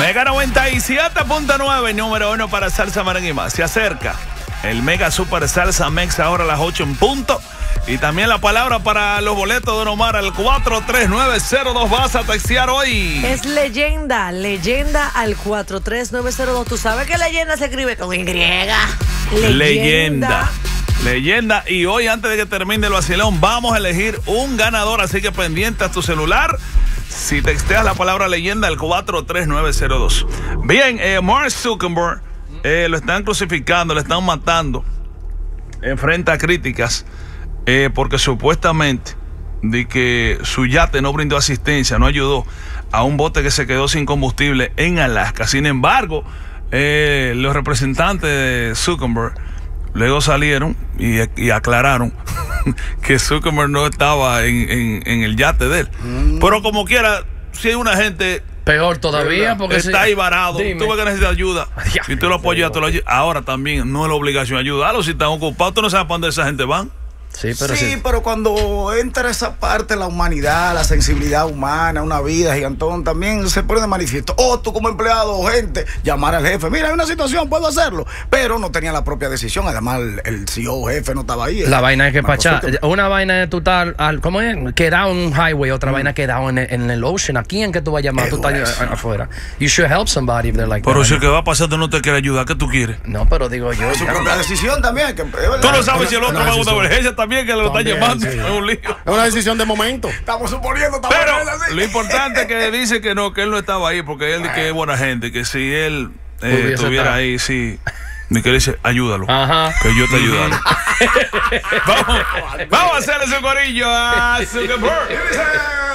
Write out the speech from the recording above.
Mega 97.9, número 1 para salsa, merengue y más. Se acerca el Mega Super Salsa Mex ahora a las 8 en punto. Y también la palabra para los boletos de Don Omar al 43902. Vas a textear hoy. Es leyenda al 43902. Tú sabes que leyenda se escribe con Y. Leyenda. Y hoy, antes de que termine el vacilón, vamos a elegir un ganador. Así que pendiente a tu celular si texteas la palabra leyenda al 43902. Bien, Mark Zuckerberg lo están crucificando, lo están matando. Enfrenta críticas porque supuestamente de que su yate no brindó asistencia, no ayudó a un bote que se quedó sin combustible en Alaska. Sin embargo, los representantes de Zuckerberg luego salieron y aclararon que Zuckerberg no estaba en el yate de él. Pero como quiera, si hay una gente peor todavía, porque está ahí varado, tú ves que necesitas ayuda y tú lo apoyas, ahora también no es la obligación ayudarlo. Si están ocupados, tú no sabes para dónde esa gente van. Sí, pero cuando entra esa parte de la humanidad, la sensibilidad humana, una vida gigantón, también se pone de manifiesto. Tú como empleado o gente, llamar al jefe, mira, hay una situación, puedo hacerlo. Pero no tenía la propia decisión, además el CEO jefe no estaba ahí. La vaina es que una vaina es tú estar, ¿cómo es? Quedado en un highway, otra vaina quedado en el ocean. ¿A quién que tú vas a llamar? Tú estás afuera. You should help somebody if they're like pero that. si el que va pasando no te quiere ayudar, ¿qué tú quieres? No, pero digo yo. Es su propia decisión también. Tú no sabes si el otro va a una emergencia también que lo está llamando. Sí. Es un lío. Es una decisión de momento. Estamos suponiendo. Pero lo importante es que dice que no, que él no estaba ahí porque él que es buena gente, que si él estuviera ahí, sí. Ni que le dice, ayúdalo. Ajá. Que yo te ayudaré. vamos a hacerle su corillo a Zuckerberg.